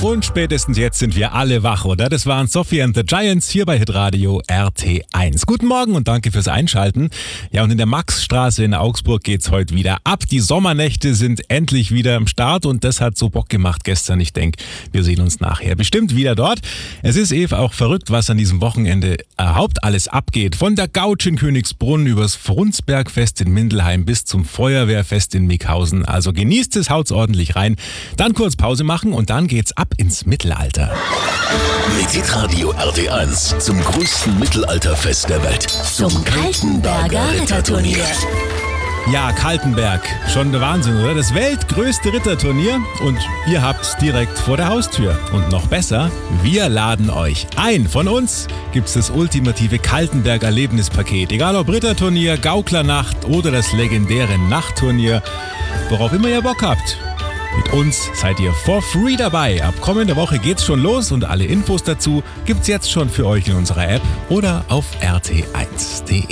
Und spätestens jetzt sind wir alle wach, oder? Das waren Sophie and the Giants hier bei Hitradio RT1. Guten Morgen und danke fürs Einschalten. Ja, und in der Maxstraße in Augsburg geht's heute wieder ab. Die Sommernächte sind endlich wieder am Start und das hat so Bock gemacht gestern. Ich denke, wir sehen uns nachher bestimmt wieder dort. Es ist auch verrückt, was an diesem Wochenende überhaupt alles abgeht. Von der Gautsch in Königsbrunn übers Frunsbergfest in Mindelheim bis zum Feuerwehrfest in Mickhausen. Also genießt es, haut's ordentlich rein. Dann kurz Pause machen und dann geht's ab ins Mittelalter. Mit Hitradio RT1 zum größten Mittelalterfest der Welt. Zum Kaltenberger Ritterturnier. Ja, Kaltenberg, schon der Wahnsinn, oder? Das weltgrößte Ritterturnier und ihr habt's direkt vor der Haustür. Und noch besser, wir laden euch ein. Von uns gibt's das ultimative Kaltenberg-Erlebnispaket. Egal ob Ritterturnier, Gauklernacht oder das legendäre Nachtturnier, worauf immer ihr Bock habt. Mit uns seid ihr for free dabei. Ab kommender Woche geht's schon los und alle Infos dazu gibt's jetzt schon für euch in unserer App oder auf rt1.de.